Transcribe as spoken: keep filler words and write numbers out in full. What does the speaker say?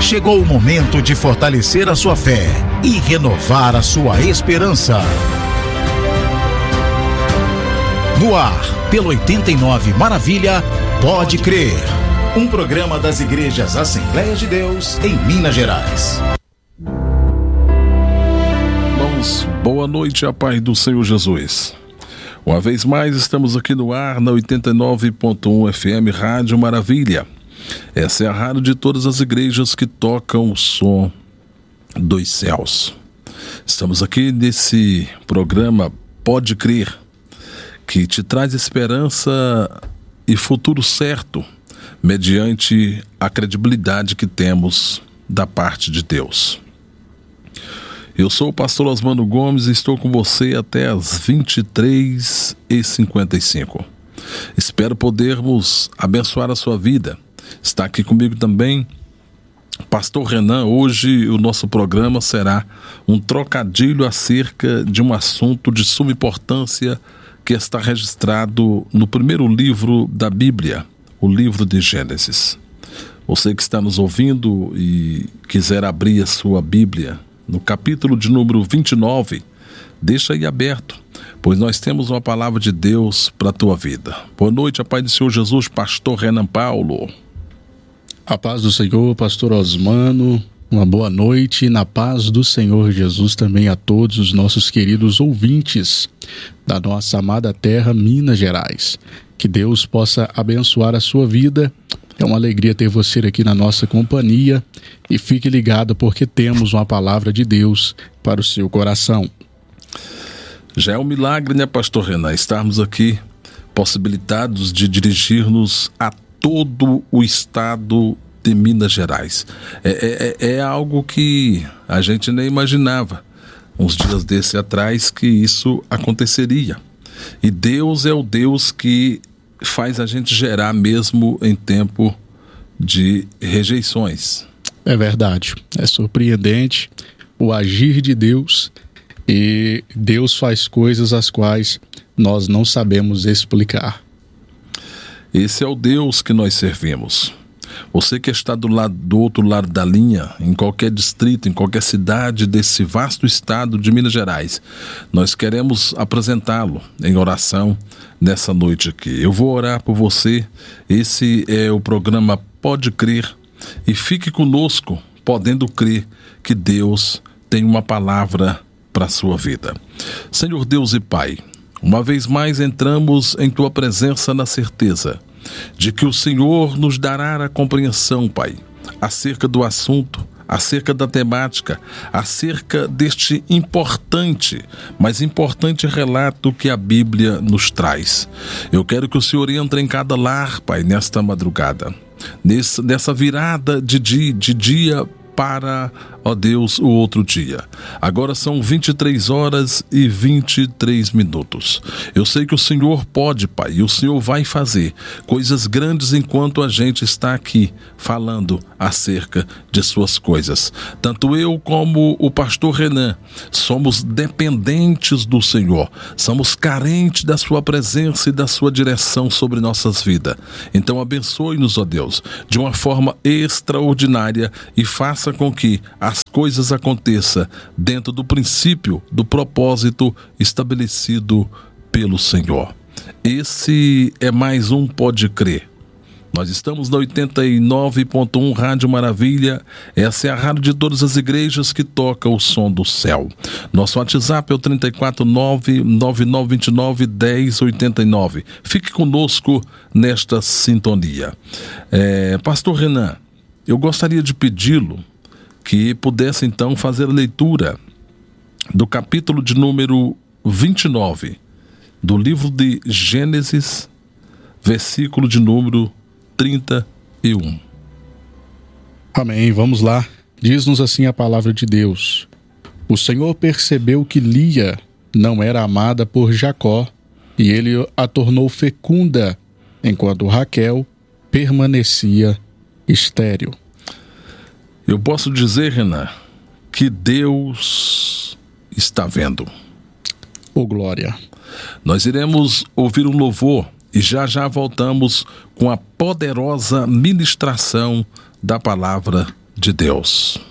Chegou o momento de fortalecer a sua fé e renovar a sua esperança. No ar, pelo oitenta e nove Maravilha, Pode Crer. Um programa das igrejas Assembleia de Deus em Minas Gerais. Irmãos, boa noite, a paz do Senhor Jesus. Uma vez mais estamos aqui no ar na oitenta e nove ponto um F M Rádio Maravilha. Essa é a rádio de todas as igrejas que tocam o som dos céus. Estamos aqui nesse programa Pode Crer, que te traz esperança e futuro certo, mediante a credibilidade que temos da parte de Deus. Eu sou o pastor Osmano Gomes e estou com você até as vinte e três e cinquenta e cinco. Espero podermos abençoar a sua vida. Está aqui comigo também Pastor Renan. Hoje o nosso programa será um trocadilho acerca de um assunto de suma importância que está registrado no primeiro livro da Bíblia, o livro de Gênesis. Você que está nos ouvindo e quiser abrir a sua Bíblia no capítulo de número vinte e nove, deixa aí aberto, pois nós temos uma palavra de Deus para a tua vida. Boa noite, a paz do Senhor Jesus, pastor Renan Paulo. A paz do Senhor, pastor Osmano, uma boa noite, na paz do Senhor Jesus também a todos os nossos queridos ouvintes da nossa amada terra, Minas Gerais. Que Deus possa abençoar a sua vida. É uma alegria ter você aqui na nossa companhia e fique ligado porque temos uma palavra de Deus para o seu coração. Já é um milagre, né, pastor Renan, estarmos aqui possibilitados de dirigir-nos a todo o estado de Minas Gerais. É, é, é algo que a gente nem imaginava, uns dias desse atrás, que isso aconteceria. E Deus é o Deus que faz a gente gerar mesmo em tempo de rejeições. É verdade, é surpreendente o agir de Deus, e Deus faz coisas as quais nós não sabemos explicar. Esse é o Deus que nós servimos. Você que está do, lado, do outro lado da linha, em qualquer distrito, em qualquer cidade desse vasto estado de Minas Gerais, nós queremos apresentá-lo em oração nessa noite aqui. Eu vou orar por você. Esse é o programa Pode Crer, e fique conosco, podendo crer que Deus tem uma palavra para a sua vida. Senhor Deus e Pai, uma vez mais entramos em Tua presença na certeza de que o Senhor nos dará a compreensão, Pai, acerca do assunto, acerca da temática, acerca deste importante, mas importante relato que a Bíblia nos traz. Eu quero que o Senhor entre em cada lar, Pai, nesta madrugada, nessa, nessa virada de dia, de dia para, ó Deus, o outro dia. Agora são vinte e três horas e vinte e três minutos. Eu sei que o Senhor pode, Pai, e o Senhor vai fazer coisas grandes enquanto a gente está aqui falando acerca de suas coisas. Tanto eu como o pastor Renan somos dependentes do Senhor, somos carentes da sua presença e da sua direção sobre nossas vidas. Então abençoe-nos, ó Deus, de uma forma extraordinária e faça com que as coisas aconteçam dentro do princípio, do propósito estabelecido pelo Senhor. Esse é mais um Pode Crer. Nós estamos na oitenta e nove ponto um Rádio Maravilha. Essa é a rádio de todas as igrejas que toca o som do céu. Nosso WhatsApp é o três quatro nove, nove nove dois nove, um zero oito nove. Fique conosco nesta sintonia. É, pastor Renan, eu gostaria de pedi-lo que pudesse então fazer a leitura do capítulo de número vinte e nove do livro de Gênesis, versículo de número trinta e um. Amém, vamos lá. Diz-nos assim a palavra de Deus: O Senhor percebeu que Lia não era amada por Jacó, e ele a tornou fecunda, enquanto Raquel permanecia estéril. Eu posso dizer, Renan, que Deus está vendo. Oh, glória! Nós iremos ouvir um louvor e já já voltamos com a poderosa ministração da palavra de Deus.